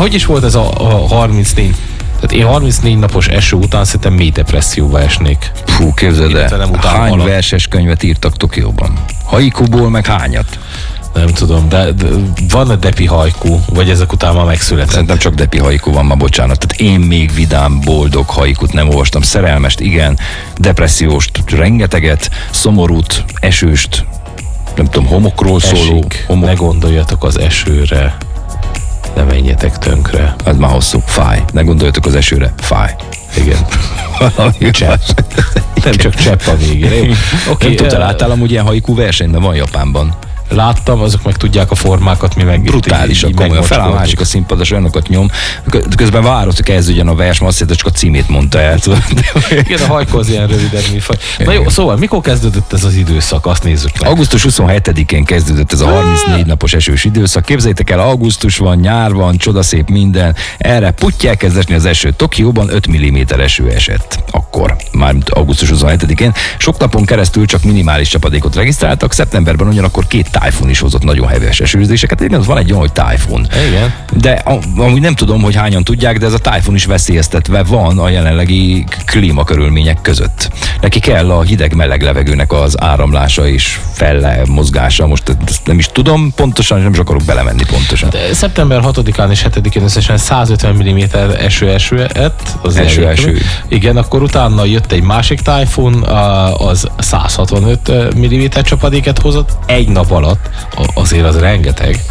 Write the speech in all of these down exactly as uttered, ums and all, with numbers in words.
hogy is volt ez a, a harmincnégy? Tehát én harmincnégy napos eső után szerintem mély depresszióba esnék. Hú, képzeld el, hány alatt. verses könyvet írtak Tokióban? Haikuból meg hányat? Nem tudom, de, de van a depi haiku, vagy ezek után már megszületett? Szerintem csak depi haiku van ma, bocsánat. Tehát én még vidám, boldog haikut nem olvastam. Szerelmest, igen, depresszióst, rengeteget, szomorút, esőst, nem tudom, homokról szóló. Esik, homok... ne gondoljatok az esőre, ne menjetek tönkre. Ez már hosszú, fáj. Ne gondoljatok az esőre, fáj. Igen. Csepp. Nem csak csepp a végére. Oké, okay, nem tudtál, uh, láttál amúgy ilyen haiku versenyt, de van Japánban. Láttam, azok meg tudják a formákat, mi meg... Brutálisak, komolyan. Feláll a másik a színpados, olyanokat nyom. Közben várod, hogy kezdődjön a vers, mert azt hiszem, csak a címét mondta el. Igen, a hajkó az ilyen rövidebb műfaj. Na jó, szóval mikor kezdődött ez az időszak? Azt nézzük meg. augusztus huszonhetedikén kezdődött ez a harmincnégy napos esős időszak. Képzeljétek el, augusztus van, nyár van, csodaszép minden. Erre puttyák kezd esni az eső. Tokióban öt milliméter eső esett. Akkor, már augusztus huszonhetedikén. Sok napon keresztül csak minimális csapadékot regisztráltak. Szeptemberben ugyanakkor két tájfun is hozott nagyon heves esőzéseket. Igen, az van egy olyan, hogy tájfun. Igen. De amúgy nem tudom, hogy hányan tudják, de ez a tájfun is veszélyeztetve van a jelenlegi klímakörülmények között. Neki kell a hideg-meleg levegőnek az áramlása és felle mozgása. Most ezt nem is tudom pontosan, és nem is akarok belemenni pontosan. De szeptember hatodikán és hetedikén összesen százötven milliméter eső esőett. Az eső eső. Igen, akkor utána jött egy másik tájfun, az százhatvanöt milliméter csapadéket hozott egy nap alatt, azért az rengeteg.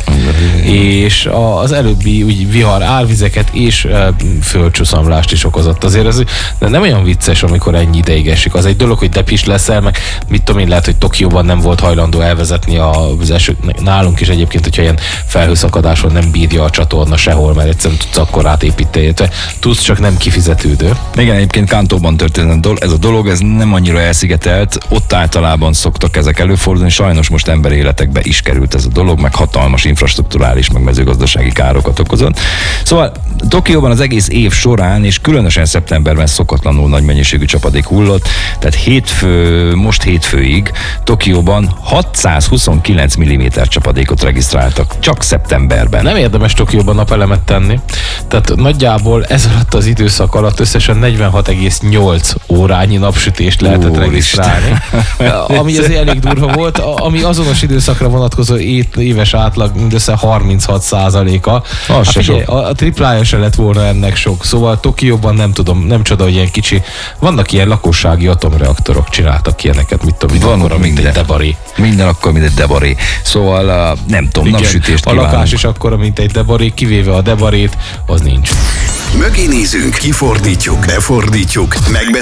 És az előbbi úgy vihar árvizeket és földcsúszamlást is okozott. Azért ez nem olyan vicces, amikor ennyi ideig esik. Az egy dolog, hogy depis leszel, meg mit tudom én, lehet, hogy Tokióban nem volt hajlandó elvezetni az esőt. Nálunk is egyébként, hogyha ilyen felhőszakadáson nem bírja a csatorna sehol, mert egyszerűen tudsz akkor átépíteni. Tudsz, csak nem kifizetődő. Igen, egyébként Kantóban történt ez a dolog, ez nem annyira elszigetelt, ott általában szoktak ezek előfordulni, sajnos most emberi életekbe is került ez a dolog, meg hatalmas infrastrukturális, meg mezőgazdasági károkat okozott. Szóval Tokióban az egész év során, és különösen szeptemberben szokatlanul nagy mennyiségű csapadék hullott, tehát hétfő, most hétfőig Tokióban hatszázhuszonkilenc milliméter csapadékot regisztráltak, csak szeptemberben. Nem érdemes Tokióban napelemet tenni, tehát nagyjából ez alatt az időszak alatt összesen negyvenhat egész nyolc órányi napsütést lehetett Ó, regisztrálni, ami azért elég durva volt, ami azonos időszakra vonatkozó éves átlag mindössze harminchat százaléka. Hát figyelj, a, a triplája se lett volna ennek sok. Szóval Tokióban nem tudom, nem csoda, hogy ilyen kicsi. Vannak ilyen lakossági atomreaktorok, csináltak ilyeneket, mit tudom, van akkor, mint egy debaré. Minden akkor, mint egy debaré. Szóval nem tudom, igen, napsütést a lakás is akkora, mint egy debaré, kivéve a debarét, az nincs. Mögé nézünk, kifordítjuk, befordítjuk, megbeszéljük.